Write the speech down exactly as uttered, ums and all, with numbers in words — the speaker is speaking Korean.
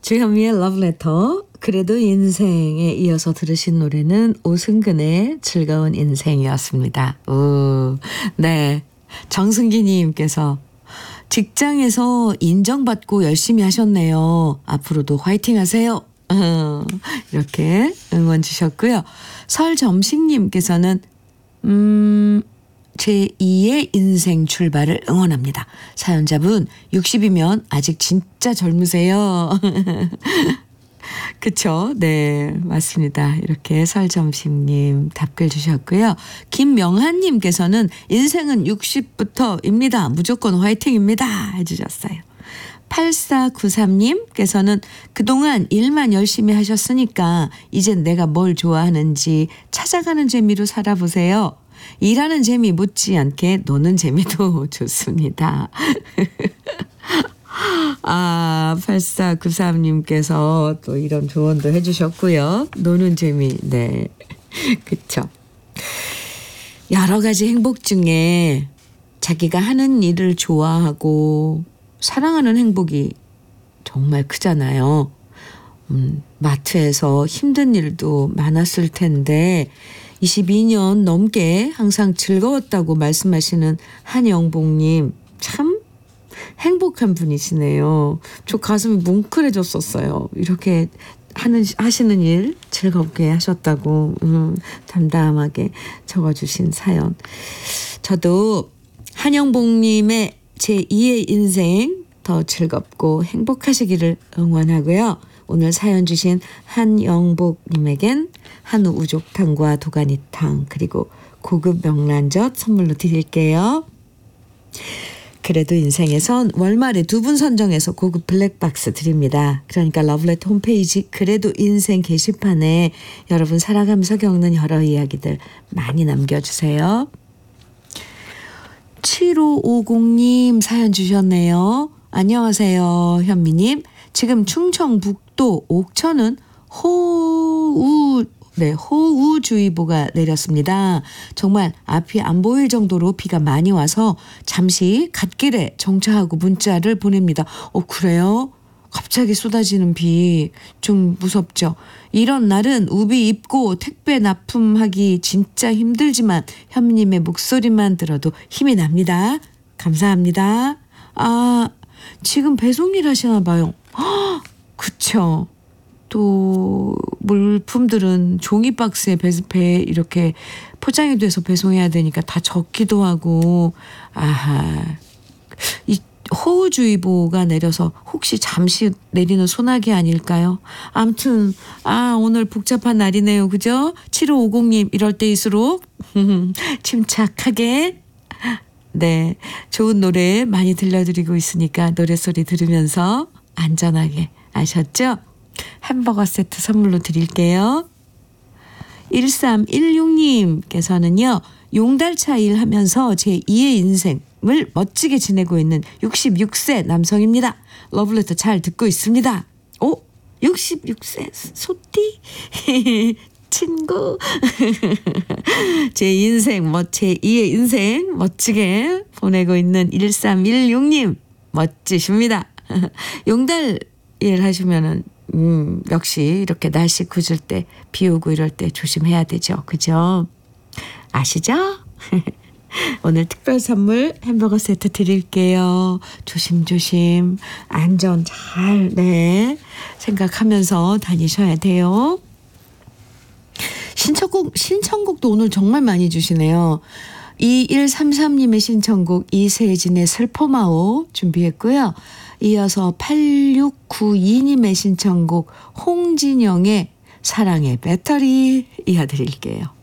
주현미의 러브레터. 그래도 인생에 이어서 들으신 노래는 오승근의 즐거운 인생이었습니다. 오, 네. 정승기님께서 직장에서 인정받고 열심히 하셨네요. 앞으로도 화이팅 하세요. 이렇게 응원 주셨고요. 설점식님께서는 음... 제이의 인생 출발을 응원합니다. 사연자분 육십이면 아직 진짜 젊으세요. 그쵸? 네, 맞습니다. 이렇게 설점심님 답글 주셨고요. 김명한님께서는 인생은 육십부터입니다. 무조건 화이팅입니다. 해주셨어요. 팔사구삼님께서는 그동안 일만 열심히 하셨으니까 이젠 내가 뭘 좋아하는지 찾아가는 재미로 살아보세요. 일하는 재미 못지않게 노는 재미도 좋습니다. 아, 팔사구삼님께서 또 이런 조언도 해주셨고요. 노는 재미, 네. 그쵸. 여러 가지 행복 중에 자기가 하는 일을 좋아하고 사랑하는 행복이 정말 크잖아요. 음, 마트에서 힘든 일도 많았을 텐데 이십이 년 넘게 항상 즐거웠다고 말씀하시는 한영복님 참 행복한 분이시네요. 저 가슴이 뭉클해졌었어요. 이렇게 하는 하시는 일 즐겁게 하셨다고 음, 담담하게 적어주신 사연. 저도 한영복님의 제이의 인생 더 즐겁고 행복하시기를 응원하고요. 오늘 사연 주신 한영복님에겐 한우 우족탕과 도가니탕 그리고 고급 명란젓 선물로 드릴게요. 그래도 인생에선 월말에 두 분 선정해서 고급 블랙박스 드립니다. 그러니까 러브레터 홈페이지 그래도 인생 게시판에 여러분 살아가면서 겪는 여러 이야기들 많이 남겨주세요. 칠오오공님 사연 주셨네요. 안녕하세요, 현미님. 지금 충청북도 옥천은 호우, 네, 호우주의보가 내렸습니다. 정말 앞이 안 보일 정도로 비가 많이 와서 잠시 갓길에 정차하고 문자를 보냅니다. 어, 그래요? 갑자기 쏟아지는 비 좀 무섭죠. 이런 날은 우비 입고 택배 납품하기 진짜 힘들지만 현미님의 목소리만 들어도 힘이 납니다. 감사합니다. 아, 지금 배송일 하시나 봐요. 허, 그쵸. 또 물품들은 종이박스에 배, 배 이렇게 포장이 돼서 배송해야 되니까 다 적기도 하고 아하 이 호우주의보가 내려서 혹시 잠시 내리는 소나기 아닐까요? 아무튼 아 오늘 복잡한 날이네요. 그죠? 칠오오공님 이럴 때일수록 침착하게 네 좋은 노래 많이 들려드리고 있으니까 노래소리 들으면서 안전하게 아셨죠? 햄버거 세트 선물로 드릴게요. 일삼일육님께서는요. 용달차 일하면서 제이의 인생을 멋지게 지내고 있는 육십육 세 남성입니다. 러브레터 잘 듣고 있습니다. 오, 육십육 세 소띠 친구 제 인생 뭐 제이의 인생 멋지게 보내고 있는 일삼일육님 멋지십니다. 용달 일 하시면은 음, 역시 이렇게 날씨 굳을 때, 비 오고 이럴 때 조심해야 되죠. 그죠? 아시죠? 오늘 특별 선물 햄버거 세트 드릴게요. 조심조심, 안전 잘, 네, 생각하면서 다니셔야 돼요. 신청곡, 신청곡도 오늘 정말 많이 주시네요. 이일삼삼님의 신청곡 이세진의 슬퍼마오 준비했고요. 이어서 팔육구이님의 신청곡 홍진영의 사랑의 배터리 이어드릴게요.